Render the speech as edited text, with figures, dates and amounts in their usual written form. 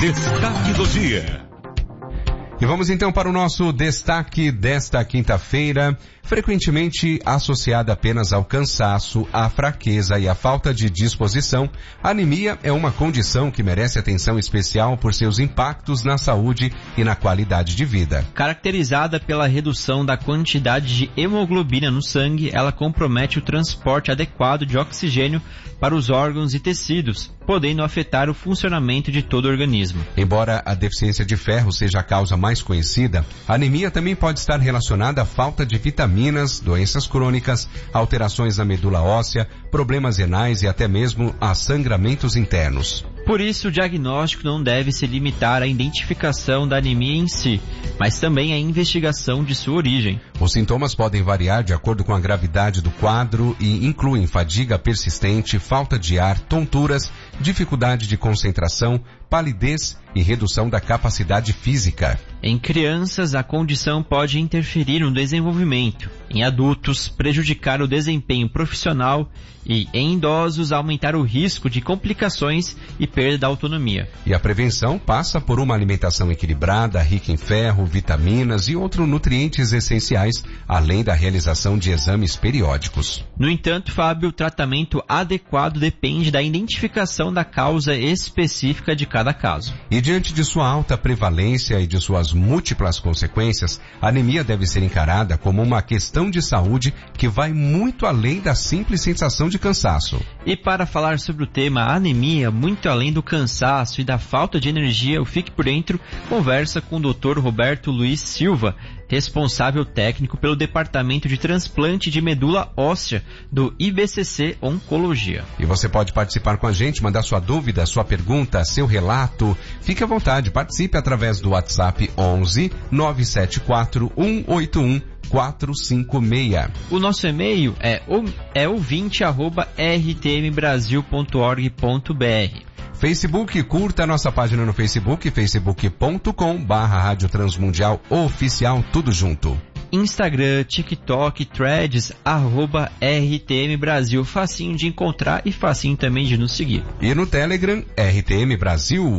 Destaque do dia. E vamos então para o nosso destaque desta quinta-feira, frequentemente associada apenas ao cansaço, à fraqueza e à falta de disposição. A anemia é uma condição que merece atenção especial por seus impactos na saúde e na qualidade de vida. Caracterizada pela redução da quantidade de hemoglobina no sangue, ela compromete o transporte adequado de oxigênio para os órgãos e tecidos, podendo afetar o funcionamento de todo o organismo. Embora a deficiência de ferro seja a causa mais conhecida, a anemia também pode estar relacionada à falta de vitaminas, doenças crônicas, alterações na medula óssea, problemas renais e até mesmo a sangramentos internos. Por isso, o diagnóstico não deve se limitar à identificação da anemia em si, mas também à investigação de sua origem. Os sintomas podem variar de acordo com a gravidade do quadro e incluem fadiga persistente, falta de ar, tonturas, dificuldade de concentração, palidez e redução da capacidade física. Em crianças, a condição pode interferir no desenvolvimento. Em adultos, prejudicar o desempenho profissional e, em idosos, aumentar o risco de complicações e perda da autonomia. E a prevenção passa por uma alimentação equilibrada, rica em ferro, vitaminas e outros nutrientes essenciais, além da realização de exames periódicos. No entanto, Fábio, o tratamento adequado depende da identificação da causa específica de cada caso. E diante de sua alta prevalência e de suas múltiplas consequências, a anemia deve ser encarada como uma questão de saúde que vai muito além da simples sensação de cansaço. E para falar sobre o tema anemia, muito além do cansaço e da falta de energia, o Fique por Dentro conversa com o Dr. Roberto Luiz Silva, responsável técnico pelo Departamento de Transplante de Medula Óssea do IBCC Oncologia. E você pode participar com a gente, mandar sua dúvida, sua pergunta, seu relato. Fique à vontade, participe através do WhatsApp 11 974 181 456. O nosso e-mail é ouvinte@rtmbrasil.org.br. Facebook, curta a nossa página no Facebook, facebook.com/Rádio Transmundial Oficial, tudo junto. Instagram, TikTok, Threads, @RTM Brasil, facinho de encontrar e facinho também de nos seguir. E no Telegram, RTM Brasil.